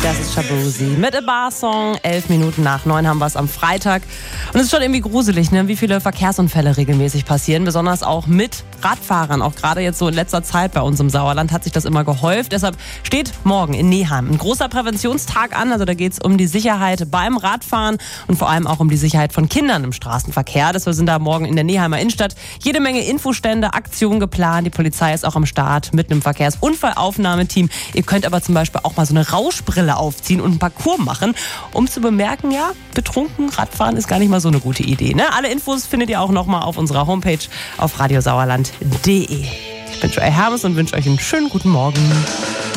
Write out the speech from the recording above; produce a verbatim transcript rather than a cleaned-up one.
Das ist Shabozi mit A Bar Song. Elf Minuten nach neun haben wir es am Freitag. Und es ist schon irgendwie gruselig, ne? Wie viele Verkehrsunfälle regelmäßig passieren. Besonders auch mit Radfahrern. Auch gerade jetzt so in letzter Zeit bei uns im Sauerland hat sich das immer gehäuft. Deshalb steht morgen in Neheim ein großer Präventionstag an. Also da geht es um die Sicherheit beim Radfahren und vor allem auch um die Sicherheit von Kindern im Straßenverkehr. Deshalb sind da morgen in der Neheimer Innenstadt jede Menge Infostände, Aktionen geplant. Die Polizei ist auch am Start mit einem Verkehrsunfallaufnahmeteam. Ihr könnt aber zum Beispiel auch mal so eine Rauschbrille aufziehen und einen Parcours machen, um zu bemerken, ja, betrunken Radfahren ist gar nicht mal so eine gute Idee. Ne? Alle Infos findet ihr auch nochmal auf unserer Homepage auf radiosauerland punkt de. Ich bin Joey Hermes und wünsche euch einen schönen guten Morgen.